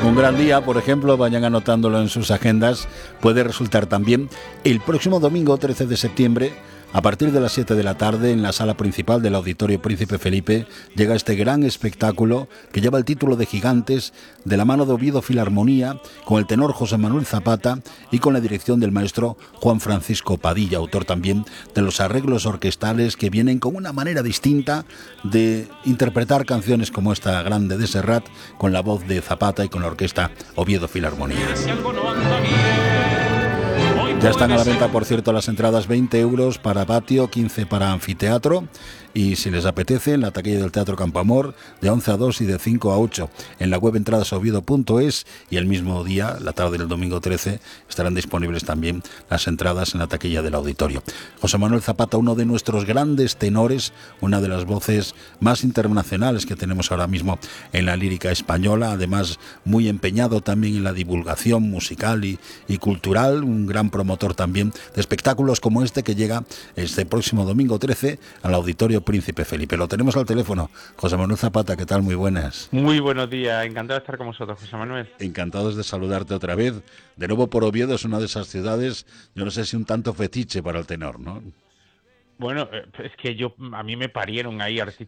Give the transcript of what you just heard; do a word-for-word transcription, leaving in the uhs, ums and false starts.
Un gran día, por ejemplo, vayan anotándolo en sus agendas, puede resultar también el próximo domingo trece de septiembre, a partir de las siete de la tarde, en la sala principal del Auditorio Príncipe Felipe, llega este gran espectáculo que lleva el título de Gigantes, de la mano de Oviedo Filarmonía, con el tenor José Manuel Zapata y con la dirección del maestro Juan Francisco Padilla, autor también de los arreglos orquestales que vienen con una manera distinta de interpretar canciones como esta grande de Serrat, con la voz de Zapata y con la orquesta Oviedo Filarmonía. Ya están a la venta, por cierto, las entradas: veinte euros para patio, quince para anfiteatro, y si les apetece, en la taquilla del Teatro Campoamor, de once a dos y de cinco a ocho. En la web entradas oviedo punto es, y el mismo día, la tarde del domingo trece, estarán disponibles también las entradas en la taquilla del auditorio. José Manuel Zapata, uno de nuestros grandes tenores, una de las voces más internacionales que tenemos ahora mismo en la lírica española, además muy empeñado también en la divulgación musical y, y cultural, un gran promotor también de espectáculos como este que llega este próximo domingo trece al Auditorio Príncipe Felipe. Lo tenemos al teléfono. José Manuel Zapata, ¿qué tal? Muy buenas. Muy buenos días, encantado de estar con vosotros, José Manuel. Encantados de saludarte otra vez. De nuevo por Oviedo, es una de esas ciudades, yo no sé si un tanto fetiche para el tenor, ¿no? Bueno, es que yo a mí me parieron ahí